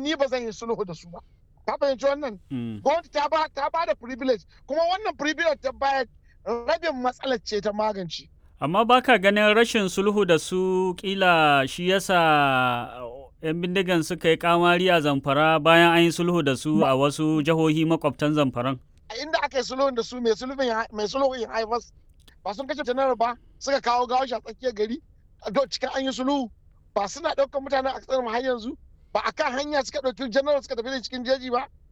ni ba zan yi sulhu da su ba. Ka fahimci wannan? Gwamnati ta ba da privilege, kuma wannan privilege ta bayar rabin matsalar ce ta magance. Amma ba ka ganin rashin sulhu da su kila shi yasa 'yan bindigan suka yi kamari a Zamfara bayan an yi sulhu da su a wasu jihohi makwabtan Zamfaran? A inda aka yi sulhun da su mai sulhun ya haifas, ba sun kashe janar ba, suka kawo gawo shi a tsakiyar gari a cikin an yi sulhu, ba suna ɗaukar mutane a ƙasar har yanzu, ba a kan hanya suka ɗauki janar suka tafi da cikin jeji ba,